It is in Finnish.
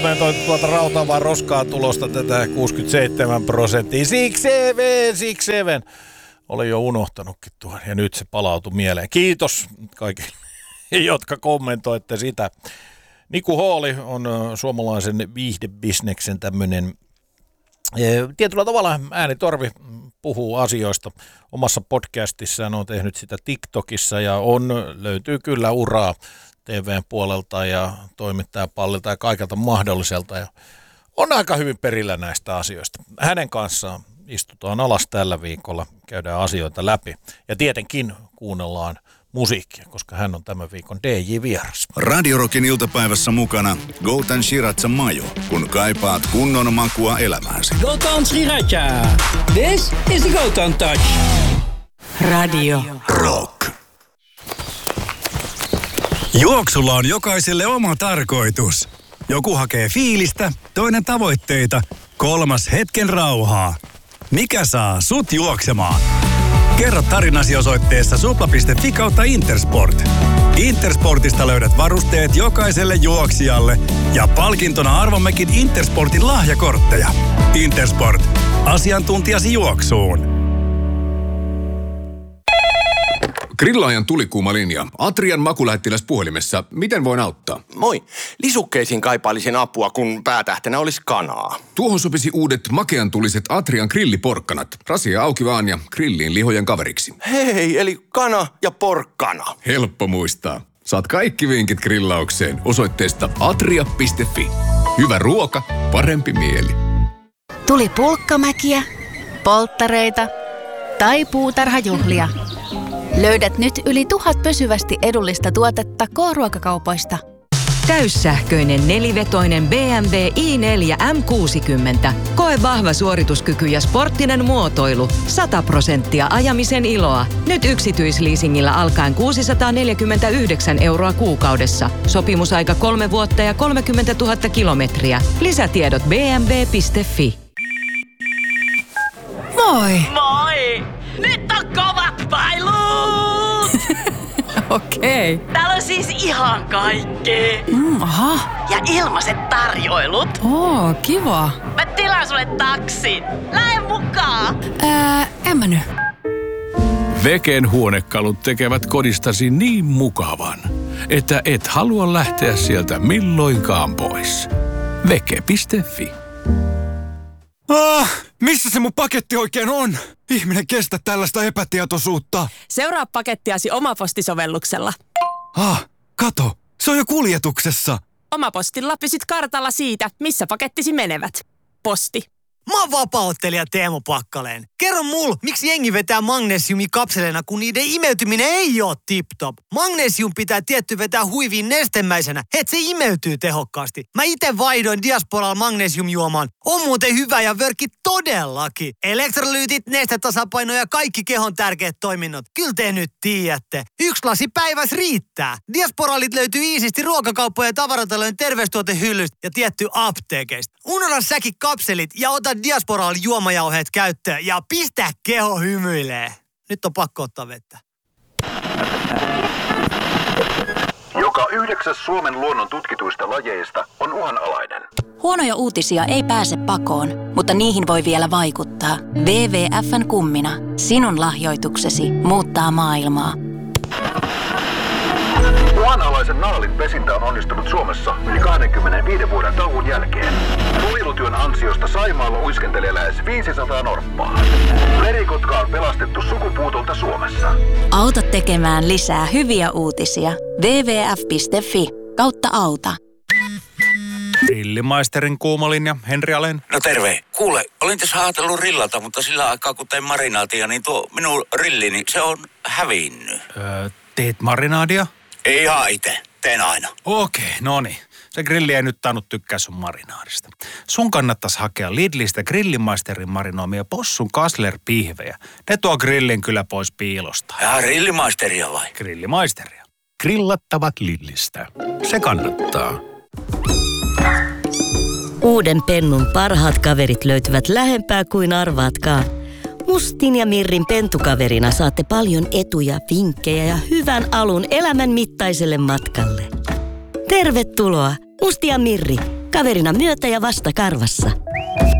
Mä toin tuolta Rautavaa roskaa tulosta tätä 67%. 67. Olin jo unohtanutkin tuon ja nyt se palautui mieleen. Kiitos kaikille, jotka kommentoitte sitä. Niku Hooli on suomalaisen viihdebisneksen tämmöinen tietyllä tavalla äänitorvi, puhuu asioista. Omassa podcastissaan on tehnyt sitä TikTokissa ja löytyy kyllä uraa TVn puolelta ja toimittajapallilta ja kaikelta mahdolliselta. Ja on aika hyvin perillä näistä asioista. Hänen kanssaan istutaan alas tällä viikolla, käydään asioita läpi ja tietenkin kuunnellaan musiikkia, koska hän on tämän viikon DJ-vieras. Radio Rockin iltapäivässä mukana Goutan Shiratsa Majo, kun kaipaat kunnon makua elämääsi. Goutan Shiratsa. This is the Goutan Touch. Radio Rock. Juoksulla on jokaiselle oma tarkoitus. Joku hakee fiilistä, toinen tavoitteita, kolmas hetken rauhaa. Mikä saa sut juoksemaan? Kerro tarinasi osoitteessa supla.fi/Intersport. Intersportista löydät varusteet jokaiselle juoksijalle ja palkintona arvommekin Intersportin lahjakortteja. Intersport. Asiantuntijasi juoksuun. Grillaajan tulikuuma linja. Atrian makulähettiläs puhelimessa. Miten voin auttaa? Moi. Lisukkeisiin kaipailisin apua, kun päätähtenä olisi kanaa. Tuohon sopisi uudet makeantuliset Atrian grilliporkkanat. Rasia auki vaan ja grilliin lihojen kaveriksi. Hei, eli kana ja porkkana. Helppo muistaa. Saat kaikki vinkit grillaukseen osoitteesta atria.fi. Hyvä ruoka, parempi mieli. Tuli pulkkamäkiä, polttareita tai puutarhajuhlia. Löydät nyt yli 1000 pysyvästi edullista tuotetta K-ruokakaupoista. Täyssähköinen nelivetoinen BMW i4 M60. Koe vahva suorituskyky ja sporttinen muotoilu. 100% ajamisen iloa. Nyt yksityisleasingillä alkaen 649 € kuukaudessa. Sopimusaika 3 vuotta ja 30 000 kilometriä. Lisätiedot bmw.fi. Moi! Moi! Nyt on kovat pailut! Okei. Täällä on siis ihan kaikkea. Aha. Ja ilmaiset tarjoilut. Oo, kiva. Mä tilaan sulle taksin. Lähde mukaan. En mä nyt. Veken huonekalut tekevät kodistasi niin mukavan, että et halua lähteä sieltä milloinkaan pois. Veke.fi. Missä se mun paketti oikein on? Ihminen kestä tällaista epätietoisuutta. Seuraa pakettiasi Omaposti-sovelluksella. Kato, se on jo kuljetuksessa. Omapostilla pysyt kartalla siitä, missä pakettisi menevät. Posti. Mä oon vapaa-ottelija Teemu Pakkaleen. Kerro mulle, miksi jengi vetää magnesiumia kapseleina, kun niiden imeytyminen ei oo tip-top. Magnesium pitää tietty vetää huiviin nestemäisenä, et se imeytyy tehokkaasti. Mä ite vaihdoin Diasporalla magnesiumjuomaan. On muuten hyvä ja vörkki todellakin. Elektrolyytit, nestetasapaino ja kaikki kehon tärkeät toiminnot. Kyllä te nyt tiedätte. 1 lasi päivässä riittää. Diasporalit löytyy iisisti ruokakauppojen ja tavaratalojen terveystuotehyllystä ja tietty apteekeista. Unohda säkin kapselit ja ota Diasporal juomajauheet käyttöön ja pistä keho hymyilee. Nyt on pakko ottaa vettä. Joka 9. Suomen luonnon tutkituista lajeista on uhanalainen. Huonoja uutisia ei pääse pakoon, mutta niihin voi vielä vaikuttaa. WWF:n kummina. Sinun lahjoituksesi muuttaa maailmaa. Uhanalaisen naalin pesintä on onnistunut Suomessa yli 25 vuoden tauon jälkeen. Suojelutyön ansiosta Saimaalla uiskentelee lähes 500 norppaa. Merikotka on pelastettu sukupuutolta Suomessa. Auta tekemään lisää hyviä uutisia. wwf.fi/auta. Grillimaisterin kuumalinja, Henri Alén. No terve. Kuule, olin tässä ajatellut rillata, mutta sillä aikaa kun tein marinaatia, niin tuo minun rillini, se on hävinnyt. Teet marinaadia? Ihan itse. Teen aina. Okei, no niin. Se grilli ei nyt tainnut tykkää sun marinaadista. Sun kannattaisi hakea Lidlistä Grillimaisterin marinoimia possun Kassler-pihvejä. Ne tuo grillin kyllä pois piilosta. Ja Grillimaisteria vai? Grillimaisteria. Grillattavat Lidlistä. Se kannattaa. Uuden pennun parhaat kaverit löytyvät lähempää kuin arvaatkaan. Mustin ja Mirrin pentukaverina saatte paljon etuja, vinkkejä ja hyvän alun elämän mittaiselle matkalle. Tervetuloa, Musti ja Mirri. Kaverina myötä ja vasta karvassa.